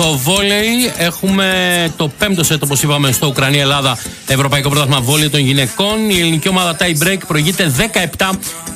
στο βόλεϊ έχουμε το 5ο σετ, όπως είπαμε, στο Ουκρανία-Ελλάδα Ευρωπαϊκό Πρωτάθλημα Βόλεϊ των γυναικών. Η ελληνική ομάδα tie break προηγείται 17